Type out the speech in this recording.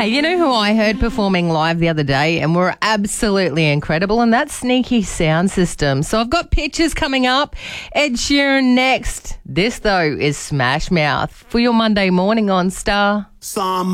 Hey, you know who I heard performing live the other day and were absolutely incredible, and that's Sneaky Sound System. So I've got pictures coming up. Ed Sheeran next. This, though, is Smash Mouth for your Monday morning on Star.